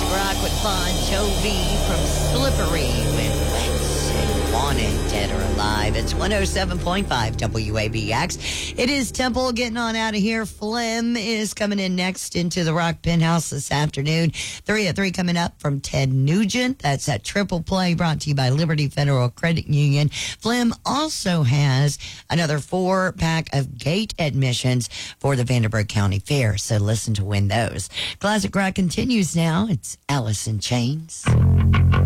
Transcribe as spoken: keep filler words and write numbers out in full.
Rock with Bon Jovi from Slippery with Wets and Wanted, Dead or Alive. It's one oh seven point five W A B X. It is Temple getting on out of here. Phlegm is coming in next into the Rock Penthouse this afternoon. Three at three coming up from Ted Nugent. That's that triple play brought to you by Liberty Federal Credit Union. Phlegm also has another four pack of gate admissions for the Vanderburgh County Fair. So listen to win those. Classic Rock continues now. It's Alice in Chains.